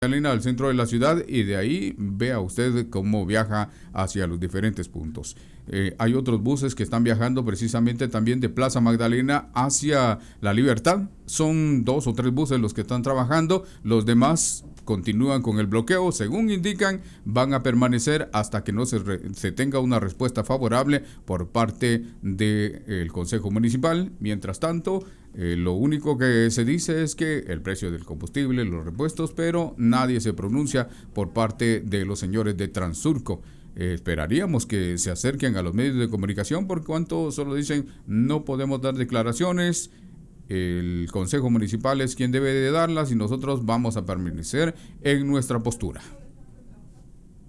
Magdalena al centro de la ciudad y de ahí vea usted cómo viaja hacia los diferentes puntos. Hay otros buses que están viajando precisamente también de Plaza Magdalena hacia La Libertad. Son 2 o 3 buses los que están trabajando. Los demás continúan con el bloqueo. Según indican, van a permanecer hasta que no se tenga una respuesta favorable por parte del Consejo Municipal. Mientras tanto, lo único que se dice es que el precio del combustible, los repuestos, pero nadie se pronuncia por parte de los señores de Transurco. Esperaríamos que se acerquen a los medios de comunicación por cuanto solo dicen no podemos dar declaraciones. El Consejo Municipal es quien debe de darlas y nosotros vamos a permanecer en nuestra postura.